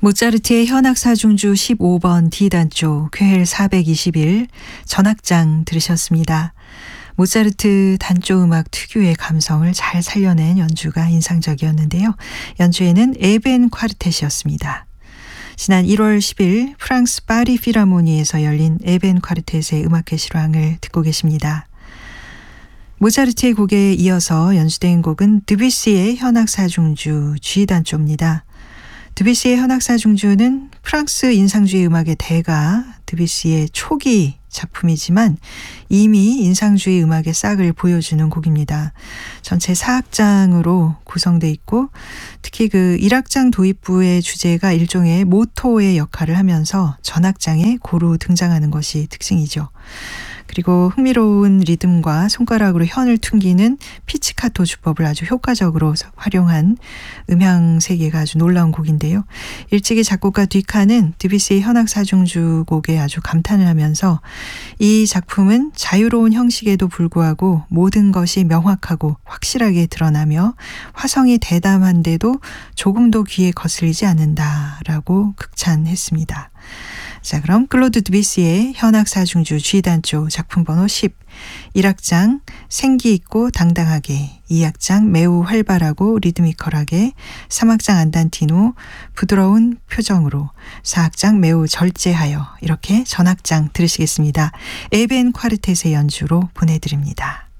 모차르트의 현악사중주 15번 D단조 쾌헬 421 전악장 들으셨습니다. 모차르트 단조 음악 특유의 감성을 잘 살려낸 연주가 인상적이었는데요. 연주에는 에벤 콰르텟이었습니다. 지난 1월 10일 프랑스 파리 필하모니에서 열린 에벤 콰르텟의 음악회 실황을 듣고 계십니다. 모차르트의 곡에 이어서 연주된 곡은 드뷔시의 현악사중주 G단조입니다. 드뷔시의 현악사중주는 프랑스 인상주의 음악의 대가 드뷔시의 초기 작품이지만 이미 인상주의 음악의 싹을 보여주는 곡입니다. 전체 4악장으로 구성되어 있고 특히 그 1악장 도입부의 주제가 일종의 모토의 역할을 하면서 전악장에 고루 등장하는 것이 특징이죠. 그리고 흥미로운 리듬과 손가락으로 현을 퉁기는 피치카토 주법을 아주 효과적으로 활용한 음향 세계가 아주 놀라운 곡인데요. 일찍이 작곡가 듀카는 드뷔시의 현악사중주 곡에 아주 감탄을 하면서 이 작품은 자유로운 형식에도 불구하고 모든 것이 명확하고 확실하게 드러나며 화성이 대담한데도 조금도 귀에 거슬리지 않는다라고 극찬했습니다. 자, 그럼 클로드 드뷔시의 현악사중주 G단조 작품 번호 10 1악장 생기 있고 당당하게 2악장 매우 활발하고 리드미컬하게 3악장 안단티노 부드러운 표정으로 4악장 매우 절제하여 이렇게 전악장 들으시겠습니다. 에벤 콰르텟의 연주로 보내드립니다.